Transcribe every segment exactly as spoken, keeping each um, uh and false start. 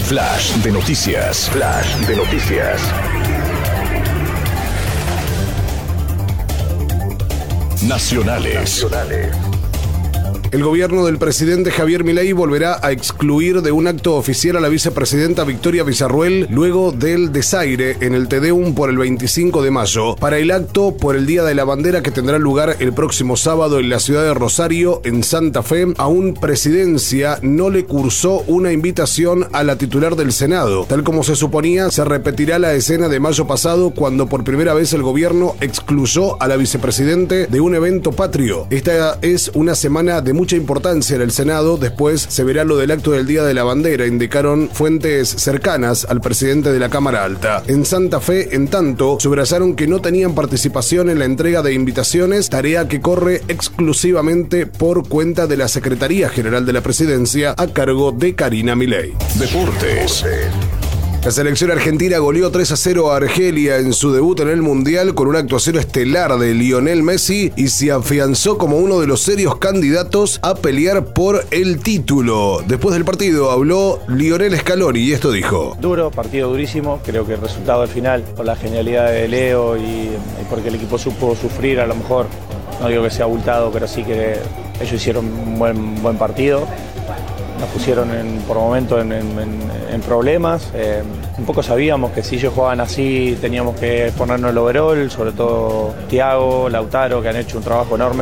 Flash de noticias. Flash de noticias. Nacionales. Nacionales. El gobierno del presidente Javier Milei volverá a excluir de un acto oficial a la vicepresidenta Victoria Villarruel luego del desaire en el Te Deum por el veinticinco de mayo. Para el acto por el Día de la Bandera que tendrá lugar el próximo sábado en la ciudad de Rosario, en Santa Fe, aún Presidencia no le cursó una invitación a la titular del Senado. Tal como se suponía, se repetirá la escena de mayo pasado cuando por primera vez el gobierno excluyó a la vicepresidente de un evento patrio. Esta es una semana de mucha importancia en el Senado. Después se verá lo del acto del Día de la Bandera, indicaron fuentes cercanas al presidente de la Cámara Alta. En Santa Fe, en tanto, subrayaron que no tenían participación en la entrega de invitaciones, tarea que corre exclusivamente por cuenta de la Secretaría General de la Presidencia a cargo de Karina Milei. Deportes. La selección argentina goleó tres a cero a Argelia en su debut en el Mundial con una actuación estelar de Lionel Messi y se afianzó como uno de los serios candidatos a pelear por el título. Después del partido habló Lionel Scaloni y esto dijo: Duro, partido durísimo, creo que el resultado al final, por la genialidad de Leo y, y porque el equipo supo sufrir, a lo mejor, no digo que sea abultado, pero sí que ellos hicieron un buen, buen partido. Nos pusieron en, por momentos en, en, en problemas. Eh, un poco sabíamos que si ellos jugaban así teníamos que ponernos el overall, sobre todo Thiago, Lautaro, que han hecho un trabajo enorme.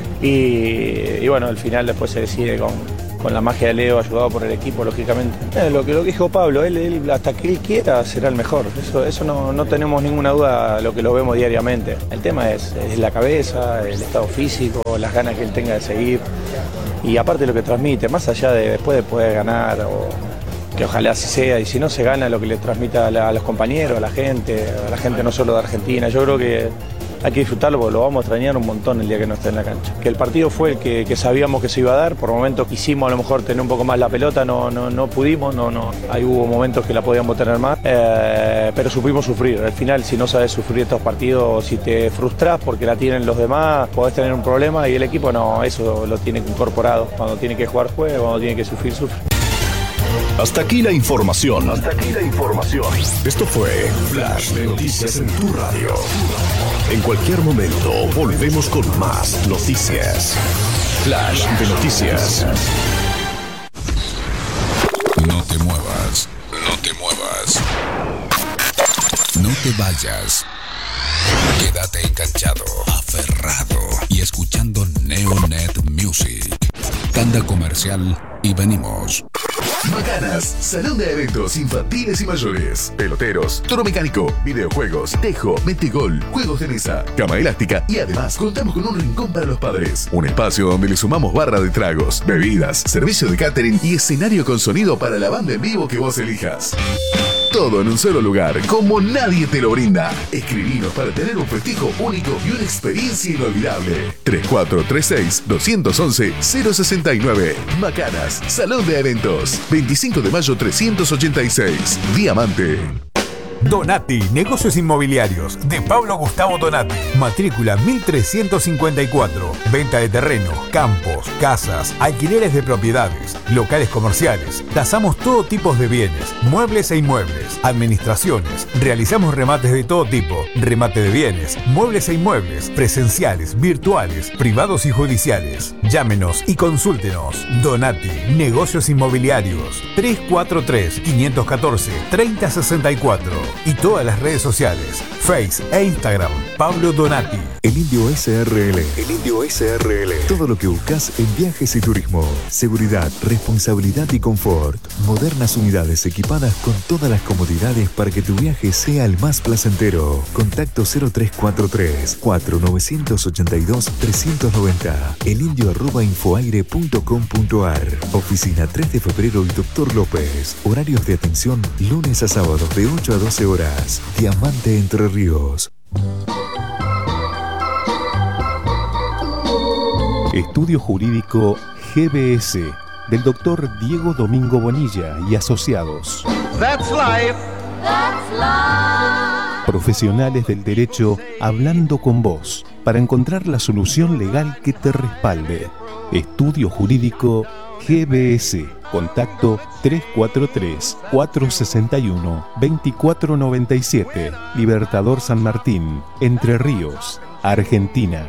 Y, y bueno, al final después se decide con, con la magia de Leo, ayudado por el equipo, lógicamente. Eh, lo, que, lo que dijo Pablo, él, él hasta que él quiera será el mejor. Eso, eso no, no tenemos ninguna duda, lo que lo vemos diariamente. El tema es, es la cabeza, el estado físico, las ganas que él tenga de seguir. Y aparte lo que transmite, más allá de después de poder ganar, o que ojalá así sea, y si no se gana, lo que le transmite a, la, a los compañeros, a la gente, a la gente no solo de Argentina. Yo creo que hay que disfrutarlo porque lo vamos a extrañar un montón el día que no esté en la cancha. Que el partido fue el que, que sabíamos que se iba a dar, por momentos quisimos a lo mejor tener un poco más la pelota, no, no, no pudimos, no, no. Ahí hubo momentos que la podíamos tener más, eh, pero supimos sufrir. Al final, si no sabes sufrir estos partidos, si te frustras porque la tienen los demás, podés tener un problema y el equipo no, eso lo tiene incorporado. Cuando tiene que jugar, juega, cuando tiene que sufrir, sufre. Hasta aquí la información. Hasta aquí la información. Esto fue Flash de Noticias en tu radio. En cualquier momento volvemos con más noticias. Flash de Noticias. No te muevas. No te muevas. No te vayas. Quédate enganchado, aferrado y escuchando Neonet Music. Tanda comercial y venimos. Macanas, salón de eventos infantiles y mayores, peloteros, toro mecánico, videojuegos, tejo, metegol, juegos de mesa, cama elástica y además contamos con un rincón para los padres. Un espacio donde le sumamos barra de tragos, bebidas, servicio de catering y escenario con sonido para la banda en vivo que vos elijas. Todo en un solo lugar, como nadie te lo brinda. Escribinos para tener un festejo único y una experiencia inolvidable. tres cuatro tres seis, dos uno uno, cero seis nueve. Macanas, Salón de Eventos. veinticinco de mayo trescientos ochenta y seis. Diamante. Donati, negocios inmobiliarios, de Pablo Gustavo Donati. Matrícula mil trescientos cincuenta y cuatro. Venta de terreno, campos, casas, alquileres de propiedades, locales comerciales. Tasamos todo tipo de bienes, muebles e inmuebles, administraciones. Realizamos remates de todo tipo, remate de bienes, muebles e inmuebles, presenciales, virtuales, privados y judiciales. Llámenos y consúltenos. Donati, negocios inmobiliarios. tres cuatro tres, cinco uno cuatro, tres cero seis cuatro. Y todas las redes sociales, Face e Instagram, Pablo Donati. El Indio S R L. El Indio S R L. Todo lo que buscas en viajes y turismo. Seguridad, responsabilidad y confort. Modernas unidades equipadas con todas las comodidades para que tu viaje sea el más placentero. Contacto cero tres cuatro tres, cuatro nueve ocho dos, tres nueve cero. elindio arroba infoaire punto com punto ar. Oficina tres de febrero y Doctor López. Horarios de atención lunes a sábados de ocho a doce horas. Diamante Entre Ríos. Estudio Jurídico G B S del doctor Diego Domingo Bonilla y asociados. That's life. That's life. Profesionales del derecho hablando con vos para encontrar la solución legal que te respalde. Estudio Jurídico G B S. Contacto tres cuatro tres, cuatro seis uno, dos cuatro nueve siete. Libertador San Martín, Entre Ríos, Argentina.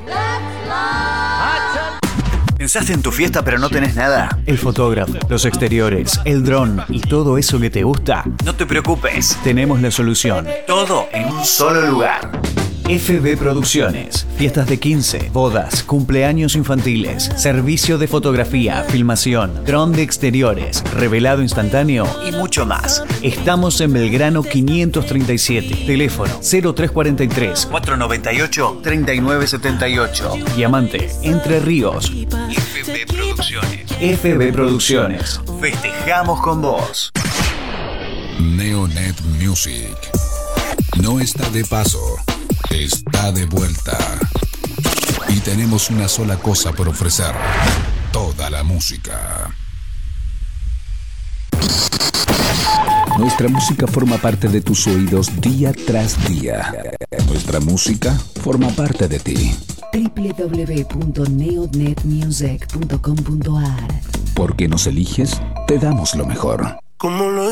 ¿Pensaste en tu fiesta pero no tenés nada? El fotógrafo, los exteriores, el dron y todo eso que te gusta. No te preocupes, tenemos la solución. Todo en un solo lugar. F B Producciones. Fiestas de quince, bodas, cumpleaños infantiles, servicio de fotografía, filmación, dron de exteriores, revelado instantáneo y mucho más. Estamos en Belgrano quinientos treinta y siete. Teléfono cero tres cuatro tres, cuatro nueve ocho, tres nueve siete ocho. Diamante, Entre Ríos. F B Producciones. F B Producciones. Festejamos con vos. Neonet Music. No está de paso. Está de vuelta. Y tenemos una sola cosa por ofrecer. Toda la música. Nuestra música forma parte de tus oídos día tras día. Nuestra música forma parte de ti. doble u doble u doble u punto neonet music punto com punto a r. Porque nos eliges, te damos lo mejor. Como lo